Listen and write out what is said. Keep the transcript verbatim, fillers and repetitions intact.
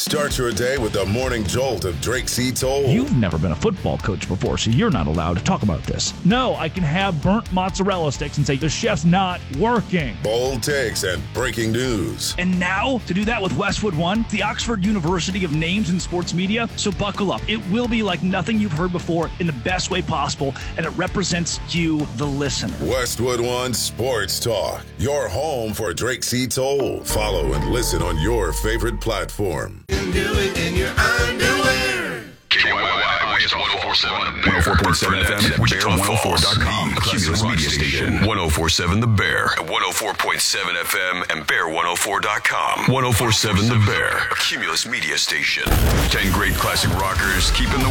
Start your day with the morning jolt of Drake C. Toll. You've never been a football coach before, so you're not allowed to talk about this. No, I can have burnt mozzarella sticks and say the chef's not working. Bold takes and breaking news. And now, to do that with Westwood One, the Oxford University of names in sports media. So buckle up. It will be like nothing you've heard before in the best way possible, and it represents you, the listener. Westwood One Sports Talk, your home for Drake C. Toll. Follow and listen on your favorite platform. You can do it in your underwear. K Y Y is one oh four point seven one oh four point seven F M, Wichita one oh four dot com, Cumulus Media Station. one oh four point seven The Bear at one oh four point seven F M and Bear one oh four dot com. one oh four point seven The Bear, a Cumulus Media Station. Ten great classic rockers keeping the